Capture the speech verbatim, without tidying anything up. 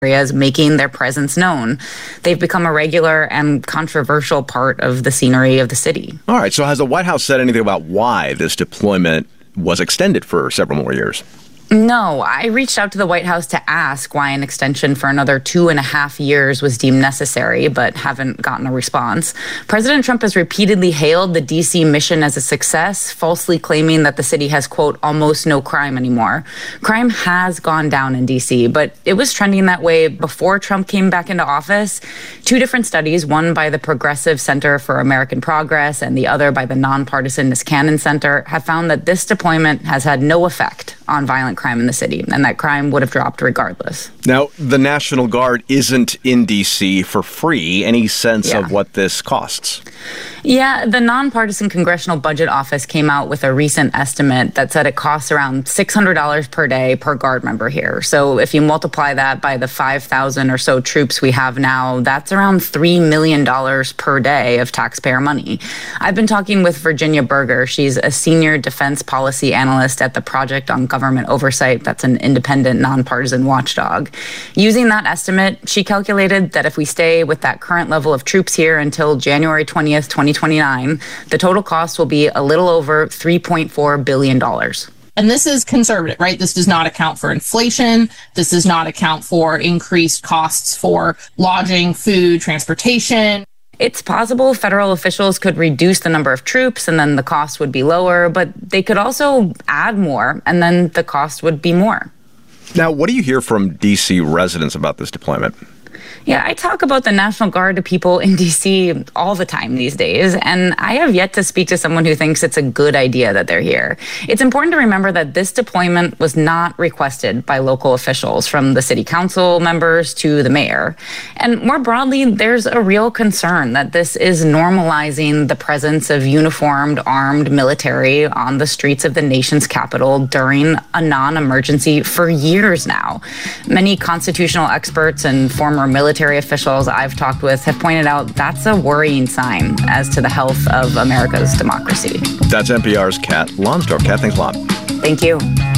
areas, making their presence known. They've become a regular and controversial part of the scenery of the city. All right, so has the White House said anything about why this deployment was extended for several more years? No, I reached out to the White House to ask why an extension for another two and a half years was deemed necessary, but haven't gotten a response. President Trump has repeatedly hailed the D C mission as a success, falsely claiming that the city has, quote, almost no crime anymore. Crime has gone down in D C, but it was trending that way before Trump came back into office. Two different studies, one by the Progressive Center for American Progress and the other by the nonpartisan Niskanen Center, have found that this deployment has had no effect on violent crime in the city, and that crime would have dropped regardless. Now, the National Guard isn't in D C for free. Any sense Yeah. of what this costs? Yeah, the Nonpartisan Congressional Budget Office came out with a recent estimate that said it costs around six hundred dollars per day per Guard member here. So if you multiply that by the five thousand or so troops we have now, that's around three million dollars per day of taxpayer money. I've been talking with Virginia Berger. She's a senior defense policy analyst at the Project on Government Oversight. That's an independent, nonpartisan watchdog. Using that estimate, she calculated that if we stay with that current level of troops here until January twentieth, twenty twenty-nine, the total cost will be a little over three point four billion dollars. And this is conservative, right? This does not account for inflation. This does not account for increased costs for lodging, food, transportation. It's possible federal officials could reduce the number of troops and then the cost would be lower, but they could also add more and then the cost would be more. Now, what do you hear from D C residents about this deployment? Yeah, I talk about the National Guard to people in D C all the time these days, and I have yet to speak to someone who thinks it's a good idea that they're here. It's important to remember that this deployment was not requested by local officials, from the city council members to the mayor. And more broadly, there's a real concern that this is normalizing the presence of uniformed, armed military on the streets of the nation's capital during a non-emergency for years now. Many constitutional experts and former military Military officials I've talked with have pointed out that's a worrying sign as to the health of America's democracy. That's N P R's Kat Lonsdorf. Kat, thanks a lot. Thank you.